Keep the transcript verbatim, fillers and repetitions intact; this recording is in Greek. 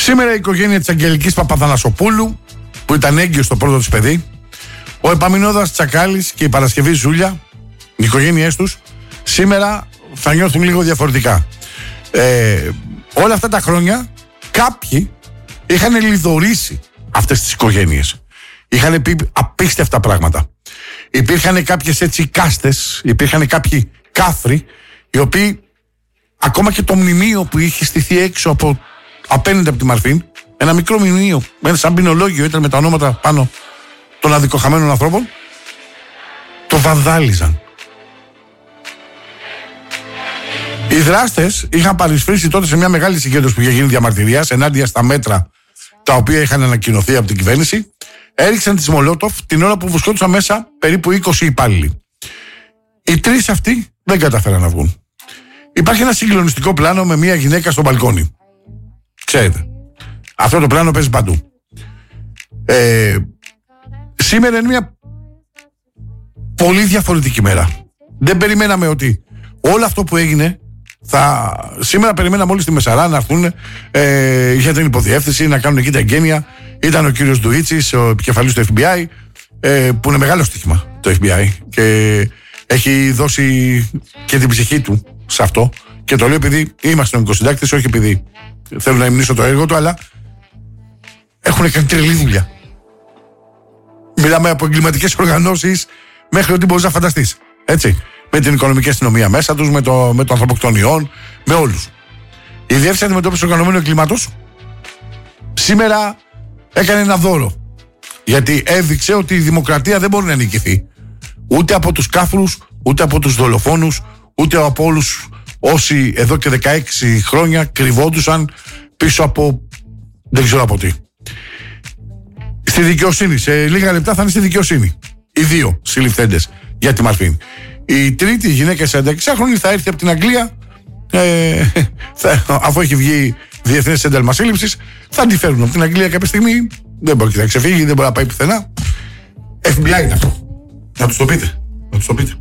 Σήμερα η οικογένεια της Αγγελικής Παπαθανασοπούλου, που ήταν έγκυος στο πρώτο της παιδί, ο Επαμινώδας Τσακάλης και η Παρασκευή Ζούλια, οι οικογένειές τους, σήμερα θα νιώθουν λίγο διαφορετικά. Ε, όλα αυτά τα χρόνια κάποιοι είχαν λιδωρήσει αυτές τις οικογένειες. Είχαν πει απίστευτα πράγματα. Υπήρχαν κάποιες έτσι κάστες, υπήρχαν κάποιοι κάφροι, οι οποίοι ακόμα και το μνημείο που είχε στηθεί έξω από, απέναντι από τη Μαρφίν, ένα μικρό μνημείο, ένα σαν ποινολόγιο, ήταν με τα ονόματα πάνω των αδικοχαμένων ανθρώπων, το βανδάλιζαν. Οι δράστες είχαν παρισφρήσει τότε σε μια μεγάλη συγκέντρωση που είχε γίνει διαμαρτυρίας ενάντια στα μέτρα τα οποία είχαν ανακοινωθεί από την κυβέρνηση. Έριξαν τις Μολότοφ την ώρα που βουσκόντουσαν μέσα περίπου είκοσι υπάλληλοι. Οι τρεις αυτοί δεν καταφέραν να βγουν. Υπάρχει ένα συγκλονιστικό πλάνο με μια γυναίκα στο μπαλκόνι. Ξέρετε, αυτό το πλάνο παίζει παντού. Ε, σήμερα είναι μια πολύ διαφορετική μέρα. Δεν περιμέναμε ότι όλο αυτό που έγινε θα... Σήμερα περιμέναμε όλοι στη Μεσαρά να έρθουν ε, για την υποδιεύθυνση, να κάνουν εκεί τα εγγένεια. Ήταν ο κύριος Ντουίτσης, ο επικεφαλής του εφ μπι άι, ε, που είναι μεγάλο στοίχημα το εφ μπι άι και έχει δώσει και την ψυχή του σε αυτό. Και το λέω επειδή είμαστε νοικοσυντάκτης, όχι επειδή θέλω να υμνήσω το έργο του, αλλά έχουν κάνει τρελή δουλειά. Μιλάμε από εγκληματικές οργανώσεις μέχρι ό,τι μπορείς να φανταστείς. Έτσι. Με την οικονομική αστυνομία μέσα τους, με το, με το ανθρωποκτονιών, με όλους. Η Διεύθυνση Αντιμετώπισης Οργανωμένου Εγκλήματος σήμερα έκανε ένα δώρο. Γιατί έδειξε ότι η δημοκρατία δεν μπορεί να νικηθεί. Ούτε από τους κάφρους, ούτε από τους δολοφόνους, ούτε από όλους όσοι εδώ και δεκαέξι χρόνια κρυβόντουσαν πίσω από δεν ξέρω από τι. Στη δικαιοσύνη, σε λίγα λεπτά θα είναι στη δικαιοσύνη. Οι δύο συλληφθέντες για τη Μαρφίν. Η τρίτη γυναίκα σε ένταξιχρόνη θα έρθει από την Αγγλία, ε, θα, αφού έχει βγει διεθνές ένταλμα σύλληψης, θα τη φέρουν από την Αγγλία κάποια στιγμή. Δεν μπορεί να ξεφύγει, δεν μπορεί να πάει πουθενά. εφ μπι άι είναι αυτό. Να τους το πείτε. Να τους το πείτε.